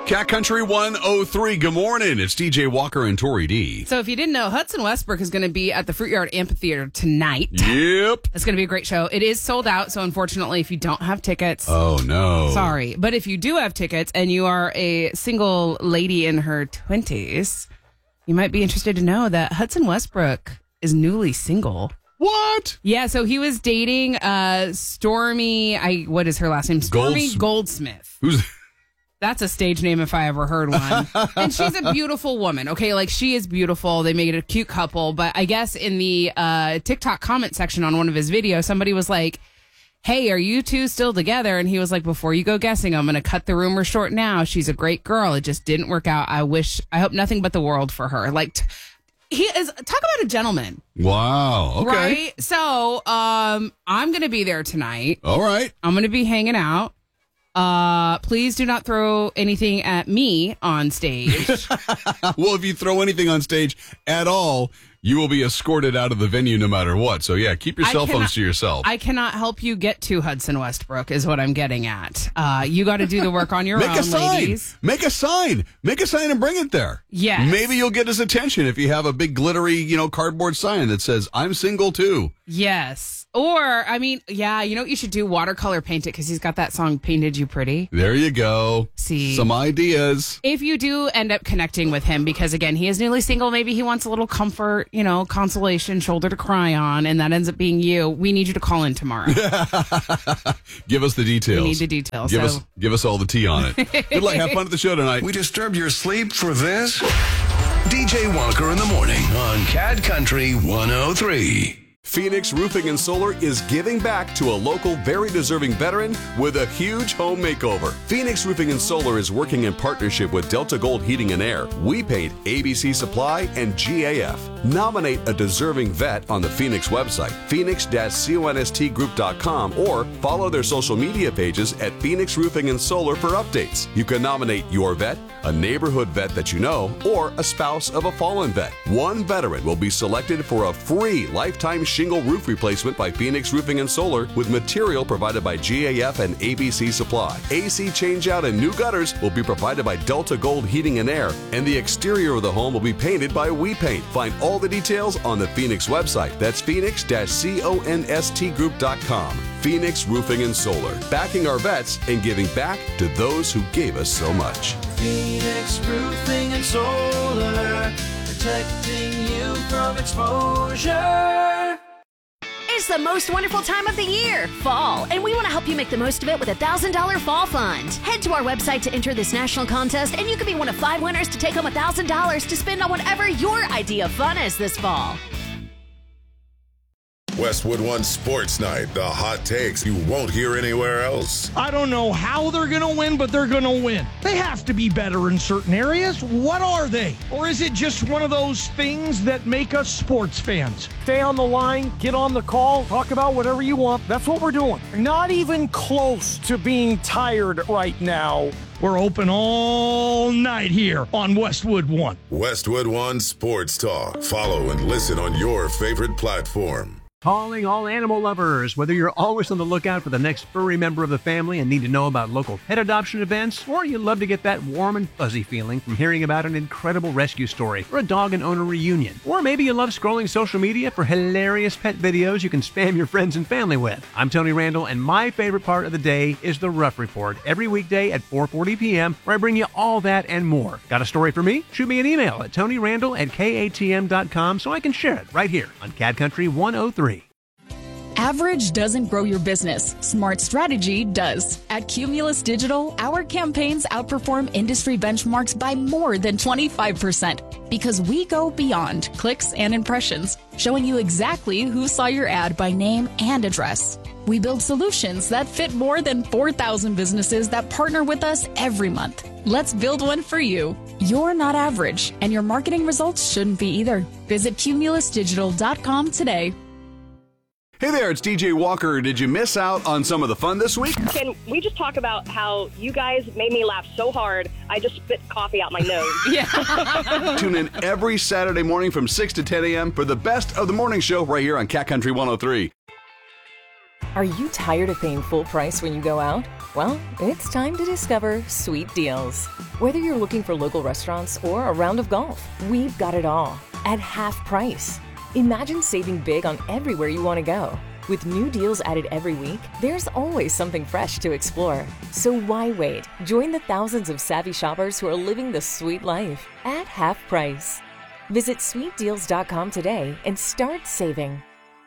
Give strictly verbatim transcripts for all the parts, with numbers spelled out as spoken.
Cat Country one oh three, good morning. It's D J Walker and Tori D. So if you didn't know, Hudson Westbrook is going to be at the Fruit Yard Amphitheater tonight. Yep. It's going to be a great show. It is sold out, so unfortunately, if you don't have tickets... Oh, no. Sorry. But if you do have tickets and you are a single lady in her twenties, you might be interested to know that Hudson Westbrook is newly single. What? Yeah, so he was dating uh, Stormy... I What is her last name? Stormy Golds- Goldsmith. Who's... That's a stage name if I ever heard one. And she's a beautiful woman, okay? Like, she is beautiful. They made a cute couple. But I guess in the uh, TikTok comment section on one of his videos, somebody was like, hey, are you two still together? And he was like, before you go guessing, I'm going to cut the rumor short now. She's a great girl. It just didn't work out. I wish, I hope nothing but the world for her. Like, t- he is, talk about a gentleman. Wow. Okay. Right? So, um, I'm going to be there tonight. All right. I'm going to be hanging out. Uh, please do not throw anything at me on stage. Well, if you throw anything on stage at all, you will be escorted out of the venue no matter what. So, yeah, keep your I cell cannot- phones to yourself. I cannot help you get to Hudson Westbrook is what I'm getting at. Uh, you got to do the work on your Make own, a sign. ladies. Make a sign. Make a sign and bring it there. Yes. Maybe you'll get his attention if you have a big glittery, you know, cardboard sign that says, I'm single too. Yes. Or, I mean, yeah, you know what you should do? Watercolor paint it because he's got that song, Painted You Pretty. There you go. See. Some ideas. If you do end up connecting with him, because again, he is newly single, maybe he wants a little comfort, you know, consolation, shoulder to cry on, and that ends up being you, we need you to call in tomorrow. Give us the details. We need the details. Give so. us give us all the tea on it. Good luck. Have fun at the show tonight. We disturbed your sleep for this? D J Walker in the morning on Cat Country one oh three. Phoenix Roofing and Solar is giving back to a local, very deserving veteran with a huge home makeover. Phoenix Roofing and Solar is working in partnership with Delta Gold Heating and Air, We Paint, A B C Supply, and G A F. Nominate a deserving vet on the Phoenix website, phoenix dash const group dot com, or follow their social media pages at Phoenix Roofing and Solar for updates. You can nominate your vet, a neighborhood vet that you know, or a spouse of a fallen vet. One veteran will be selected for a free lifetime shingle roof replacement by Phoenix Roofing and Solar with material provided by G A F and A B C Supply. A C changeout and new gutters will be provided by Delta Gold Heating and Air, and the exterior of the home will be painted by We Paint. Find all the details on the Phoenix website. That's phoenix dash const group dot com. Phoenix Roofing and Solar, backing our vets and giving back to those who gave us so much. Phoenix Roofing and Solar, protecting you from exposure. It's the most wonderful time of the year, fall, and we want to help you make the most of it with a one thousand dollars Fall Fund. Head to our website to enter this national contest, and you could be one of five winners to take home one thousand dollars to spend on whatever your idea of fun is this fall. Westwood One Sports Night, the hot takes you won't hear anywhere else. I don't know how they're going to win, but they're going to win. They have to be better in certain areas. What are they? Or is it just one of those things that make us sports fans? Stay on the line, get on the call, talk about whatever you want. That's what we're doing. Not even close to being tired right now. We're open all night here on Westwood One. Westwood One Sports Talk. Follow and listen on your favorite platform. Calling all animal lovers. Whether you're always on the lookout for the next furry member of the family and need to know about local pet adoption events, or you love to get that warm and fuzzy feeling from hearing about an incredible rescue story or a dog and owner reunion, or maybe you love scrolling social media for hilarious pet videos you can spam your friends and family with. I'm Tony Randall, and my favorite part of the day is the Rough Report every weekday at four forty p.m. where I bring you all that and more. Got a story for me? Shoot me an email at tonyrandall at k a t m dot com so I can share it right here on Cat Country one oh three. Average doesn't grow your business. Smart strategy does. At Cumulus Digital, our campaigns outperform industry benchmarks by more than twenty-five percent because we go beyond clicks and impressions, showing you exactly who saw your ad by name and address. We build solutions that fit more than four thousand businesses that partner with us every month. Let's build one for you. You're not average, and your marketing results shouldn't be either. Visit cumulus digital dot com today. Hey there, it's D J Walker. Did you miss out on some of the fun this week? Can we just talk about how you guys made me laugh so hard, I just spit coffee out my nose? Yeah. Tune in every Saturday morning from six to ten a.m. for the best of the morning show right here on Cat Country one oh three. Are you tired of paying full price when you go out? Well, it's time to discover Sweet Deals. Whether you're looking for local restaurants or a round of golf, we've got it all at half price. Imagine saving big on everywhere you want to go. With new deals added every week, there's always something fresh to explore. So why wait? Join the thousands of savvy shoppers who are living the sweet life at half price. Visit sweet deals dot com today and start saving.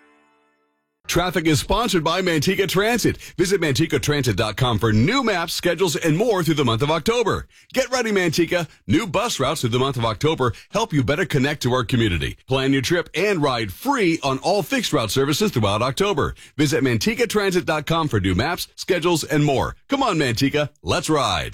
Traffic is sponsored by Manteca Transit. Visit manteca transit dot com for new maps, schedules, and more through the month of October. Get ready, Manteca. New bus routes through the month of October help you better connect to our community. Plan your trip and ride free on all fixed route services throughout October. Visit manteca transit dot com for new maps, schedules, and more. Come on, Manteca. Let's ride.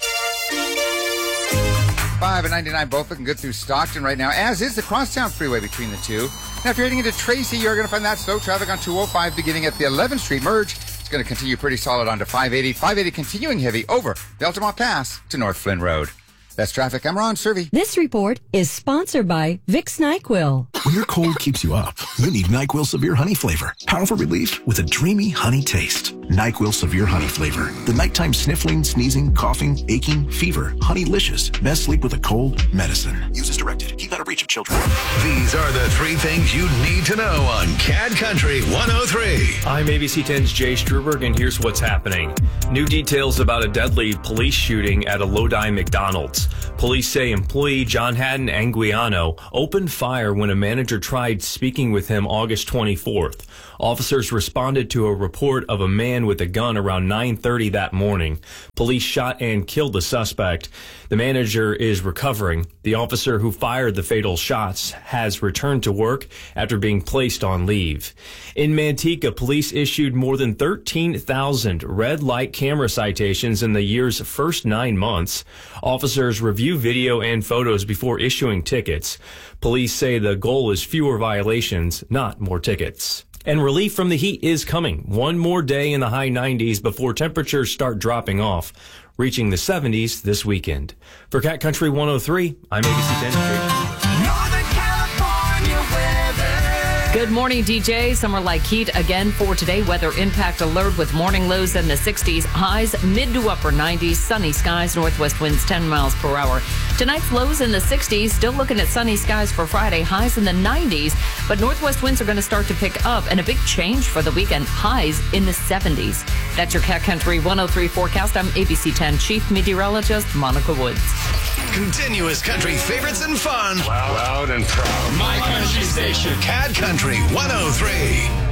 five and ninety-nine both looking good through Stockton right now, as is the Crosstown Freeway between the two. Now, if you're heading into Tracy, you're going to find that slow traffic on two oh five beginning at the eleventh Street merge. It's going to continue pretty solid on to five eighty. five eighty continuing heavy over Deltamont Pass to North Flynn Road. That's traffic. I'm Ron Servey. This report is sponsored by Vicks NyQuil. When your cold keeps you up, you need NyQuil Severe Honey Flavor. Powerful relief with a dreamy honey taste. NyQuil Severe Honey Flavor. The nighttime sniffling, sneezing, coughing, aching, fever. Honeylicious. Best sleep with a cold medicine. Use as directed. Keep out of reach of children. These are the three things you need to know on C A D Country one oh three. I'm A B C ten's Jay Struberg, and here's what's happening. New details about a deadly police shooting at a Lodi McDonald's. Police say employee John Haddon Anguiano opened fire when a manager tried speaking with him August twenty-fourth. Officers responded to a report of a man with a gun around nine thirty that morning. Police shot and killed the suspect. The manager is recovering. The officer who fired the fatal shots has returned to work after being placed on leave. In Manteca, police issued more than thirteen thousand red light camera citations in the year's first nine months. Officers review video and photos before issuing tickets. Police say the goal is fewer violations, not more tickets. And relief from the heat is coming. One more day in the high nineties before temperatures start dropping off, reaching the seventies this weekend. For Cat Country one oh three, I'm A B C ten. Good morning, D J. Summer-like heat again for today. Weather impact alert with morning lows in the sixties, highs mid to upper nineties, sunny skies, northwest winds ten miles per hour. Tonight's lows in the sixties, still looking at sunny skies for Friday, highs in the nineties, but northwest winds are going to start to pick up, and a big change for the weekend, highs in the seventies. That's your Cat Country one oh three forecast. I'm A B C ten Chief Meteorologist Monica Woods. Continuous country favorites and fun. Loud, loud and proud. My country station. C A D Country one oh three.